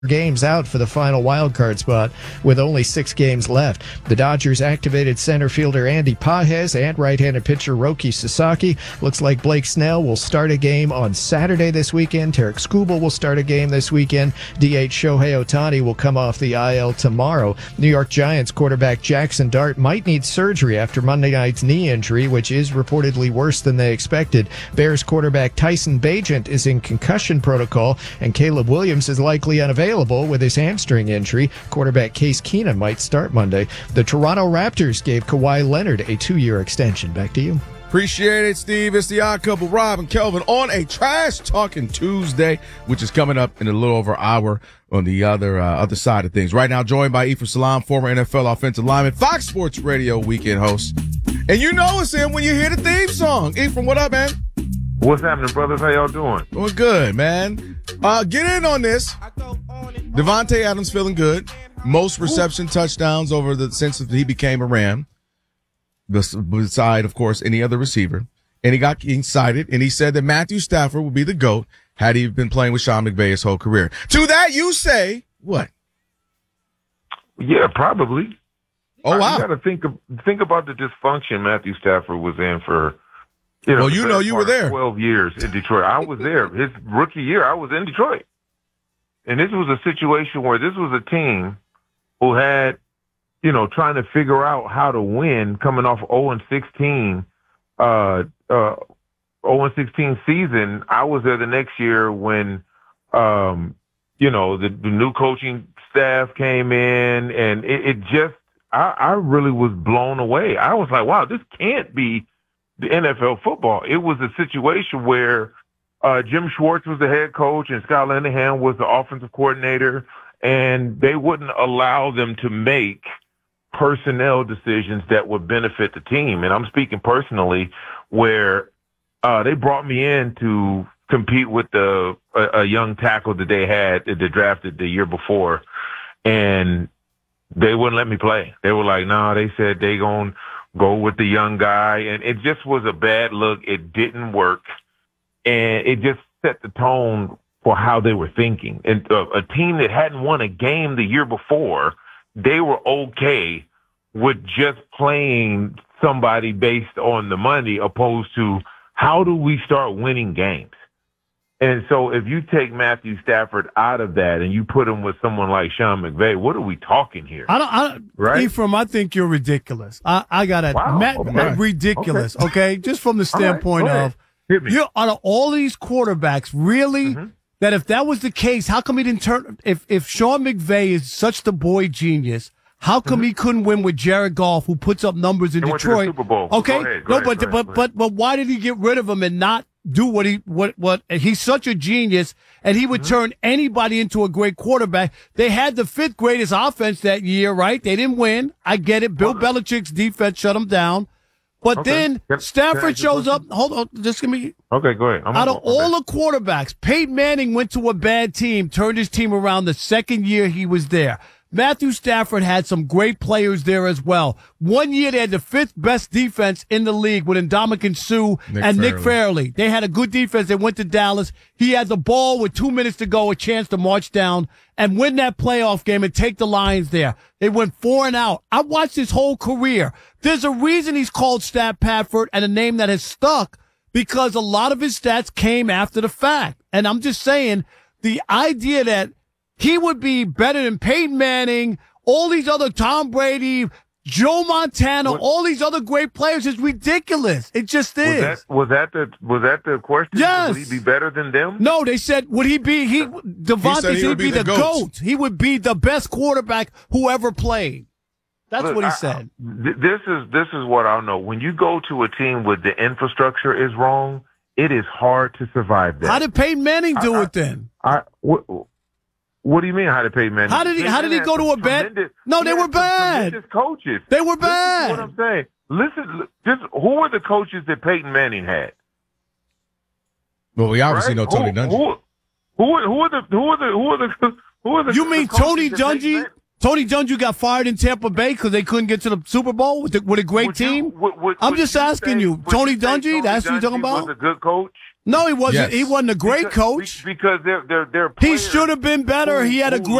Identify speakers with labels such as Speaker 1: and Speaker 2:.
Speaker 1: games out for the final wildcard spot with only 6 games left. The Dodgers activated center fielder Andy Pages and right-handed pitcher Roki Sasaki. Looks like Blake Snell will start a game on Saturday this weekend. Tarek Skubal will start a game this weekend. DH Shohei Ohtani will come off the IL tomorrow. New York Giants quarterback Jackson Dart might need surgery after Monday night's knee injury, which is reportedly worse than they expected. Bears quarterback Tyson Bagent is in concussion protocol, and Caleb Williams is likely unavailable with his hamstring injury. Quarterback Case Keenum might start Monday. The Toronto Raptors gave Kawhi Leonard a 2-year extension. Back to you.
Speaker 2: Appreciate it, Steve. It's the Odd Couple, Rob and Kelvin, on a Trash Talking Tuesday, which is coming up in a little over an hour on the other side of things. Right now, joined by Ephraim Salaam, former NFL offensive lineman, Fox Sports Radio weekend host. And you know it's him when you hear the theme song. Ephraim, what up, man?
Speaker 3: What's happening, brothers? How y'all doing?
Speaker 2: Doing good, man. Get in on this. Devontae Adams feeling good. Most reception touchdowns since he became a Ram. Beside, of course, any other receiver. And he got excited, and he said that Matthew Stafford would be the GOAT had he been playing with Sean McVay his whole career. To that, you say what?
Speaker 3: Yeah, probably.
Speaker 2: Oh, wow.
Speaker 3: You got to think about the dysfunction Matthew Stafford was in for,
Speaker 2: you were there.
Speaker 3: 12 years in Detroit. I was there. His rookie year, I was in Detroit. And this was a situation where this was a team who had, trying to figure out how to win coming off 0-16, 0-16 season. I was there the next year when, the new coaching staff came in, and I really was blown away. I was like, wow, this can't be the NFL football. It was a situation where Jim Schwartz was the head coach and Scott Linehan was the offensive coordinator, and they wouldn't allow them to make personnel decisions that would benefit the team. And I'm speaking personally, where they brought me in to compete with a young tackle that they had that they drafted the year before, and they wouldn't let me play. They were like, nah, they said they gonna go with the young guy, and it just was a bad look. It didn't work. And it just set the tone for how they were thinking. And a team that hadn't won a game the year before, they were okay with just playing somebody based on the money, opposed to how do we start winning games? And so if you take Matthew Stafford out of that and you put him with someone like Sean McVay, what are we talking here?
Speaker 4: Right? Ephraim, I think you're ridiculous. I got it.
Speaker 3: Wow.
Speaker 4: Ridiculous, okay? Just from the standpoint of, you're out of all these quarterbacks, really? Mm-hmm. That if that was the case, how come he didn't turn? If Sean McVay is such the boy genius, how come he couldn't win with Jared Goff, who puts up numbers in Detroit?
Speaker 3: Went to the Super Bowl.
Speaker 4: Okay, but why did he get rid of him and not do what he's such a genius, and he would turn anybody into a great quarterback? They had the 5th greatest offense that year, right? They didn't win. I get it. Bill Belichick's defense shut them down. But then Stafford shows up. Hold on, just give me.
Speaker 3: Okay, go ahead.
Speaker 4: Out of all the quarterbacks, Peyton Manning went to a bad team, turned his team around the second year he was there. Matthew Stafford had some great players there as well. One year they had the 5th best defense in the league with Ndamukong Suh and Nick Fairley. They had a good defense. They went to Dallas. He had the ball with 2 minutes to go, a chance to march down and win that playoff game and take the Lions there. They went 4-0. I watched his whole career. There's a reason he's called Stat Padford, and a name that has stuck because a lot of his stats came after the fact. And I'm just saying, the idea that he would be better than Peyton Manning, all these other Tom Brady, Joe Montana, all these other great players is ridiculous. It just is.
Speaker 3: Was that the question?
Speaker 4: Yes.
Speaker 3: Would he be better than them?
Speaker 4: No, they said, would he be, Devontae said he'd be the GOAT. He would be the best quarterback who ever played. That's what he said.
Speaker 3: This is what I know. When you go to a team where the infrastructure is wrong, it is hard to survive that.
Speaker 4: How did Peyton Manning do it then?
Speaker 3: What do you mean? How did Peyton Manning?
Speaker 4: How did he go to a bad? No, they were bad.
Speaker 3: Coaches.
Speaker 4: They were bad.
Speaker 3: Listen to what I'm saying. Listen, just who were the coaches that Peyton Manning had?
Speaker 2: Well, we obviously know Tony Dungy.
Speaker 3: Who are the?
Speaker 4: You mean Tony Dungy? Tony Dungy got fired in Tampa Bay because they couldn't get to the Super Bowl with a great team? I'm just asking you. Tony Dungy, that's what you're talking about?
Speaker 3: Was a good coach?
Speaker 4: No, he wasn't.
Speaker 2: Yes.
Speaker 4: He wasn't a great coach.
Speaker 3: Because they're
Speaker 4: He
Speaker 3: players
Speaker 4: should have been better. He had a
Speaker 3: who
Speaker 4: great